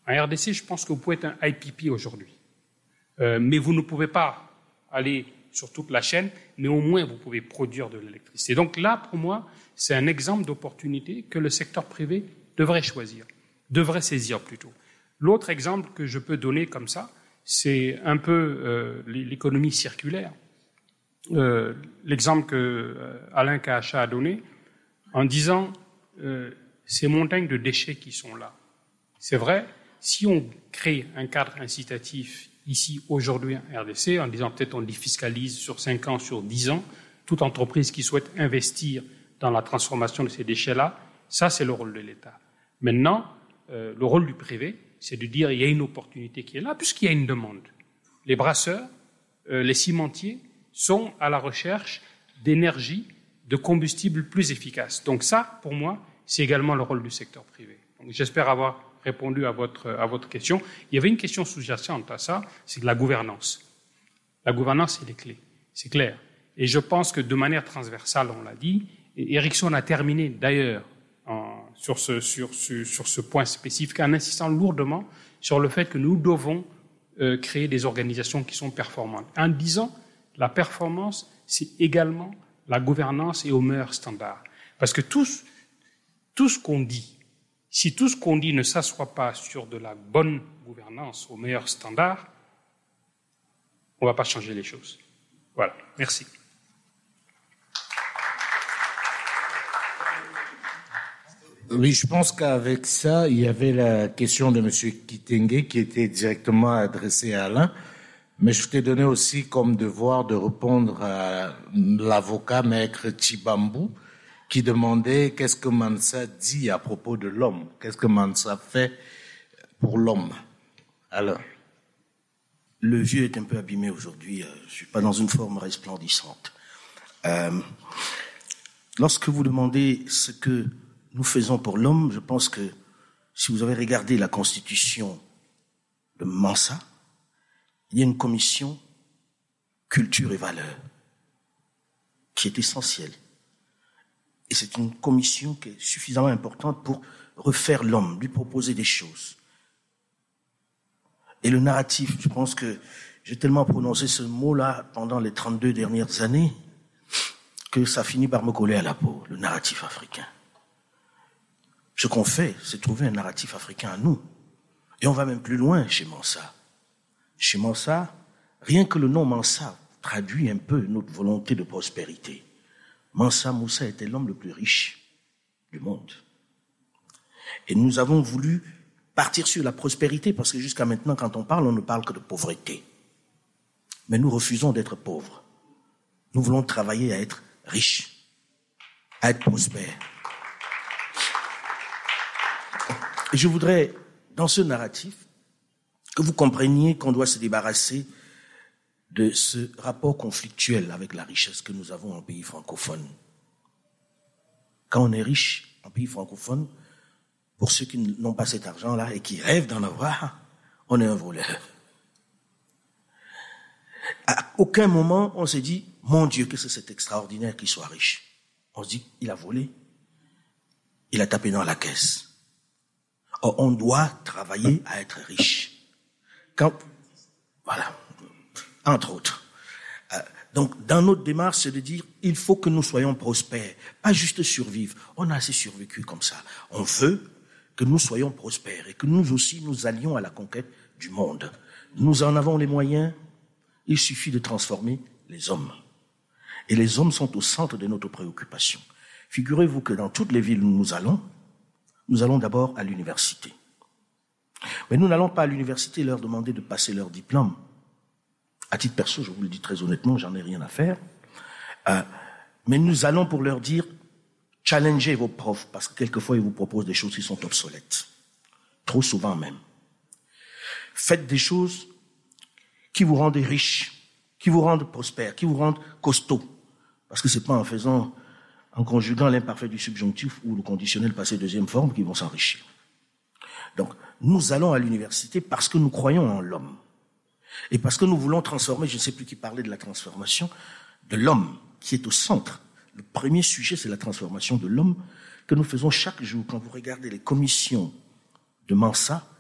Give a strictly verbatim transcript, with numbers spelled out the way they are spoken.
En R D C, je pense que vous pouvez être un I P P aujourd'hui. Euh, mais vous ne pouvez pas aller sur toute la chaîne, mais au moins vous pouvez produire de l'électricité. Donc là, pour moi, c'est un exemple d'opportunité que le secteur privé devrait choisir, devrait saisir plutôt. L'autre exemple que je peux donner comme ça, c'est un peu euh, l'économie circulaire. Euh, l'exemple que euh, Alain Kahacha a donné, en disant euh, ces montagnes de déchets qui sont là. C'est vrai, si on crée un cadre incitatif ici, aujourd'hui, en R D C, en disant peut-être on défiscalise sur cinq ans, sur dix ans, toute entreprise qui souhaite investir dans la transformation de ces déchets-là, ça, c'est le rôle de l'État. Maintenant, euh, le rôle du privé, c'est de dire il y a une opportunité qui est là, puisqu'il y a une demande. Les brasseurs, euh, les cimentiers sont à la recherche d'énergie, de combustibles plus efficaces. Donc ça, pour moi, c'est également le rôle du secteur privé. Donc, j'espère avoir répondu à votre, à votre question. Il y avait une question sous-jacente à ça, c'est la gouvernance. La gouvernance, c'est les clés, c'est clair. Et je pense que de manière transversale, on l'a dit, et Ericsson a terminé d'ailleurs en, sur, ce, sur, sur, sur ce point spécifique en insistant lourdement sur le fait que nous devons euh, créer des organisations qui sont performantes. En disant la performance, c'est également la gouvernance et aux meilleurs standards. Parce que tout, tout ce qu'on dit, si tout ce qu'on dit ne s'assoit pas sur de la bonne gouvernance aux meilleurs standards, on ne va pas changer les choses. Voilà, merci. Oui, je pense qu'avec ça, il y avait la question de M. Kitenge qui était directement adressée à Alain, mais je t'ai donné aussi comme devoir de répondre à l'avocat maître Tchibambou qui demandait qu'est-ce que Mansa dit à propos de l'homme, qu'est-ce que Mansa fait pour l'homme. Alors, le vieux est un peu abîmé aujourd'hui, je ne suis pas dans une forme resplendissante. Euh, lorsque vous demandez ce que nous faisons pour l'homme, je pense que si vous avez regardé la constitution de Mansa, il y a une commission culture et valeurs qui est essentielle. Et c'est une commission qui est suffisamment importante pour refaire l'homme, lui proposer des choses. Et le narratif, je pense que j'ai tellement prononcé ce mot-là pendant les trente-deux dernières années que ça finit par me coller à la peau, le narratif africain. Ce qu'on fait, c'est trouver un narratif africain à nous. Et on va même plus loin chez Mansa. Chez Mansa, rien que le nom Mansa traduit un peu notre volonté de prospérité. Mansa Moussa était l'homme le plus riche du monde. Et nous avons voulu partir sur la prospérité parce que jusqu'à maintenant, quand on parle, on ne parle que de pauvreté. Mais nous refusons d'être pauvres. Nous voulons travailler à être riches, à être prospères. Et je voudrais, dans ce narratif, que vous compreniez qu'on doit se débarrasser de ce rapport conflictuel avec la richesse que nous avons en pays francophone. Quand on est riche en pays francophone, pour ceux qui n'ont pas cet argent-là et qui rêvent d'en avoir, on est un voleur. À aucun moment, on s'est dit, mon Dieu, que c'est extraordinaire qu'il soit riche. On se dit, il a volé, il a tapé dans la caisse. Or, on doit travailler à être riche. Quand, voilà, entre autres. Euh, donc, dans notre démarche, c'est de dire, il faut que nous soyons prospères, pas juste survivre. On a assez survécu comme ça. On veut que nous soyons prospères et que nous aussi, nous allions à la conquête du monde. Nous en avons les moyens. Il suffit de transformer les hommes. Et les hommes sont au centre de notre préoccupation. Figurez-vous que dans toutes les villes où nous allons, nous allons d'abord à l'université. Mais nous n'allons pas à l'université leur demander de passer leur diplôme. À titre perso, je vous le dis très honnêtement, j'en ai rien à faire. Euh, mais nous allons pour leur dire, challengez vos profs, parce que quelquefois ils vous proposent des choses qui sont obsolètes. Trop souvent même. Faites des choses qui vous rendent riches, qui vous rendent prospères, qui vous rendent costauds. Parce que c'est pas en faisant, en conjuguant l'imparfait du subjonctif ou le conditionnel passé deuxième forme qu'ils vont s'enrichir. Donc, nous allons à l'université parce que nous croyons en l'homme. Et parce que nous voulons transformer, je ne sais plus qui parlait de la transformation, de l'homme qui est au centre. Le premier sujet, c'est la transformation de l'homme que nous faisons chaque jour. Quand vous regardez les commissions de Mansa,